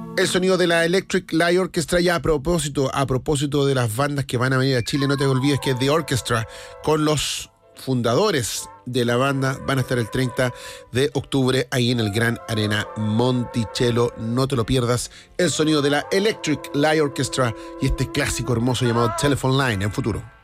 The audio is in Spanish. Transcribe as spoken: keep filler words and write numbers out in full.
El sonido de la Electric Light Orchestra. Ya a propósito, a propósito de las bandas que van a venir a Chile, no te olvides que The Orchestra, con los fundadores de la banda, van a estar el treinta de octubre ahí en el Gran Arena Monticello. No te lo pierdas. El sonido de la Electric Light Orchestra y este clásico hermoso llamado Telephone Line en Futuro.